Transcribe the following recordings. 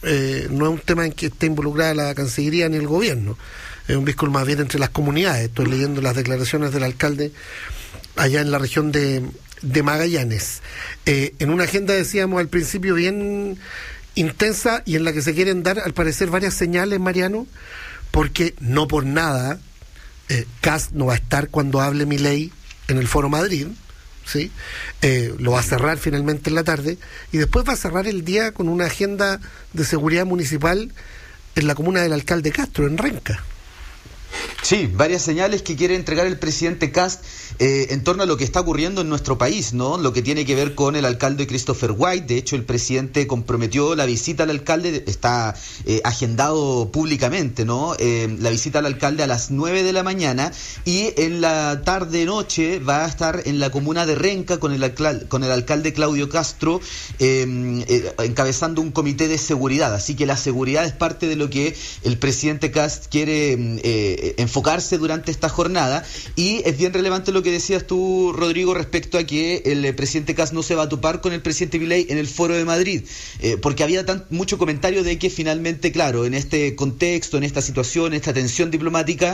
no es un tema en que esté involucrada la Cancillería ni el gobierno, es un vínculo más bien entre las comunidades. Estoy leyendo las declaraciones del alcalde allá en la región de Magallanes, en una agenda, decíamos al principio, bien intensa, y en la que se quieren dar al parecer varias señales, Mariano, porque no por nada Kast no va a estar cuando hable Milei en el Foro Madrid, ¿sí? Lo va a cerrar finalmente en la tarde, y después va a cerrar el día con una agenda de seguridad municipal en la comuna del alcalde Castro, en Renca. Sí, varias señales que quiere entregar el presidente Kast en torno a lo que está ocurriendo en nuestro país, ¿no? Lo que tiene que ver con el alcalde Christopher White. De hecho, el presidente comprometió la visita al alcalde, está agendado públicamente, ¿no? La visita al alcalde a las 9 de la mañana, y en la tarde-noche va a estar en la comuna de Renca con el alcalde Claudio Castro, encabezando un comité de seguridad. Así que la seguridad es parte de lo que el presidente Kast quiere enfocarse durante esta jornada, y es bien relevante lo que decías tú, Rodrigo, respecto a que el presidente Kast no se va a topar con el presidente Milei en el Foro de Madrid, porque había mucho comentario de que finalmente, claro, en este contexto, en esta situación, en esta tensión diplomática,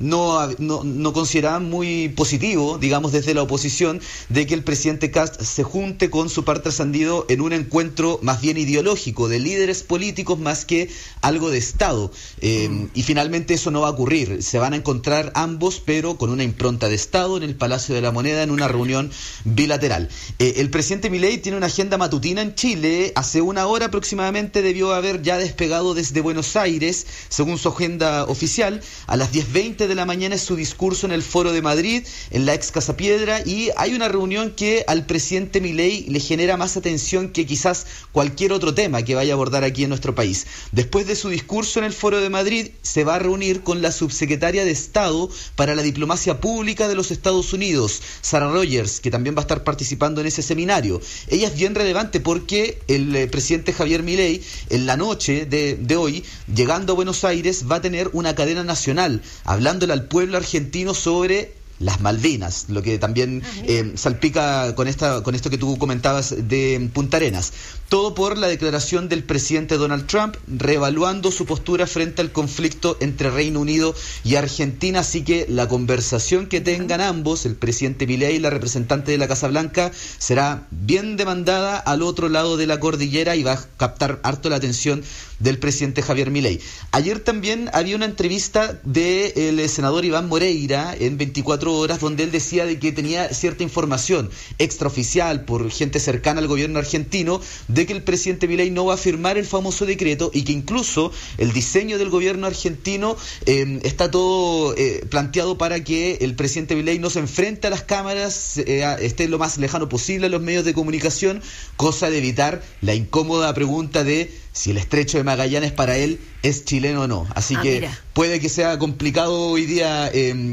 no consideraban muy positivo, digamos, desde la oposición, de que el presidente Kast se junte con su par trascendido en un encuentro más bien ideológico, de líderes políticos más que algo de Estado, y finalmente eso no va a ocurrir. Se van a encontrar ambos, pero con una impronta de Estado en el Palacio de la Moneda, en una reunión bilateral. El presidente Milei tiene una agenda matutina en Chile. Hace una hora aproximadamente debió haber ya despegado desde Buenos Aires, según su agenda oficial. A las 10:20 de la mañana es su discurso en el Foro de Madrid, en la ex Casa Piedra, y hay una reunión que al presidente Milei le genera más atención que quizás cualquier otro tema que vaya a abordar aquí en nuestro país. Después de su discurso en el Foro de Madrid, se va a reunir con la subsecretaria de Estado para la Diplomacia Pública de los Estados Unidos, Sarah Rogers, que también va a estar participando en ese seminario. Ella es bien relevante porque el presidente Javier Milei, en la noche de hoy, llegando a Buenos Aires, va a tener una cadena nacional, hablándole al pueblo argentino sobre las Malvinas, lo que también salpica con esto que tú comentabas de Punta Arenas. Todo por la declaración del presidente Donald Trump, reevaluando su postura frente al conflicto entre Reino Unido y Argentina. Así que la conversación que tengan ambos, el presidente Milei y la representante de la Casa Blanca, será bien demandada al otro lado de la cordillera y va a captar harto la atención del presidente Javier Milei. Ayer también había una entrevista del senador Iván Moreira en 24 horas, donde él decía de que tenía cierta información extraoficial por gente cercana al gobierno argentino de que el presidente Milei no va a firmar el famoso decreto, y que incluso el diseño del gobierno argentino está todo planteado para que el presidente Milei no se enfrente a las cámaras, esté lo más lejano posible a los medios de comunicación, cosa de evitar la incómoda pregunta de si el estrecho de Magallanes para él es chileno o no. Así que mira, puede que sea complicado hoy día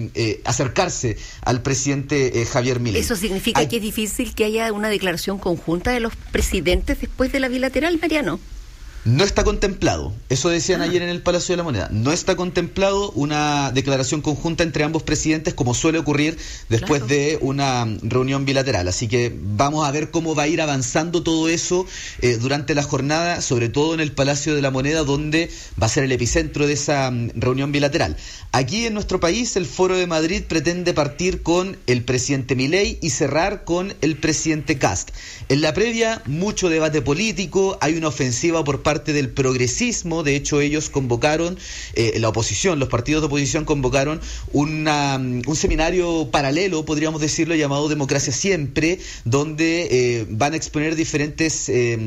acercarse al presidente Javier Milei. ¿Eso significa que es difícil que haya una declaración conjunta de los presidentes después de la bilateral, Mariano? No está contemplado, eso decían ayer en el Palacio de la Moneda, no está contemplado una declaración conjunta entre ambos presidentes, como suele ocurrir después de una reunión bilateral. Así que vamos a ver cómo va a ir avanzando todo eso durante la jornada, sobre todo en el Palacio de la Moneda, donde va a ser el epicentro de esa reunión bilateral. Aquí en nuestro país, el Foro de Madrid pretende partir con el presidente Milei y cerrar con el presidente Kast. En la previa, mucho debate político, hay una ofensiva por parte del progresismo. De hecho, ellos convocaron, la oposición, los partidos de oposición convocaron un seminario paralelo, podríamos decirlo, llamado Democracia Siempre, donde van a exponer diferentes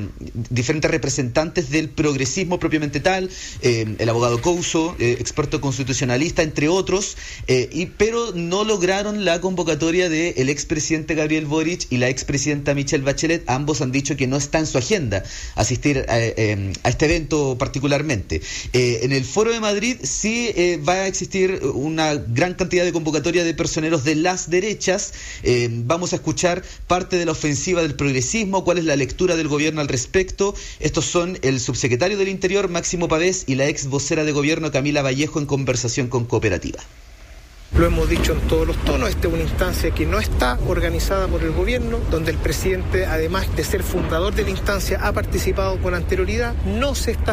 representantes del progresismo propiamente tal, el abogado Couso, experto constitucionalista, entre otros, pero no lograron la convocatoria del expresidente Gabriel Boric y la expresidenta Michelle Bachelet. Ambos han dicho que no está en su agenda asistir a este evento particularmente. En el Foro de Madrid sí va a existir una gran cantidad de convocatoria de personeros de las derechas. Vamos a escuchar parte de la ofensiva del progresismo, cuál es la lectura del gobierno al respecto. Estos son el subsecretario del Interior, Máximo Pavés, y la ex vocera de gobierno, Camila Vallejo, en conversación con Cooperativa. Lo hemos dicho en todos los tonos, esta es una instancia que no está organizada por el gobierno, donde el presidente, además de ser fundador de la instancia, ha participado con anterioridad, no se está